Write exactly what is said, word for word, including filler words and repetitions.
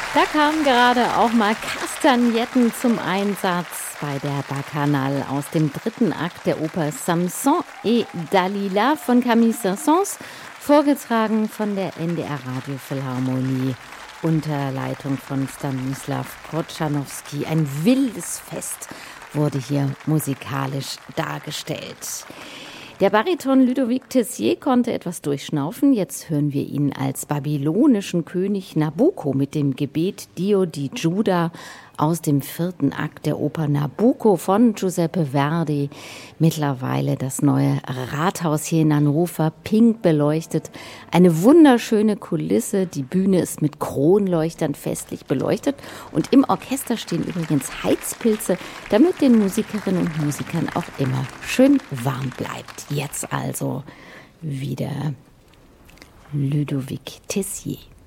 Da kamen gerade auch mal Kastagnetten zum Einsatz bei der Bacchanal aus dem dritten Akt der Oper Samson et Dalila von Camille Saint-Saëns, vorgetragen von der N D R Radiophilharmonie unter Leitung von Stanislaw Korczanowski. Ein wildes Fest wurde hier musikalisch dargestellt. Der Bariton Ludovic Tessier konnte etwas durchschnaufen. Jetzt hören wir ihn als babylonischen König Nabucco mit dem Gebet Dio di Giuda aus dem vierten Akt der Oper Nabucco von Giuseppe Verdi. Mittlerweile das neue Rathaus hier in Hannover, pink beleuchtet. Eine wunderschöne Kulisse. Die Bühne ist mit Kronleuchtern festlich beleuchtet. Und im Orchester stehen übrigens Heizpilze, damit den Musikerinnen und Musikern auch immer schön warm bleibt. Jetzt also wieder Ludovic Tessier.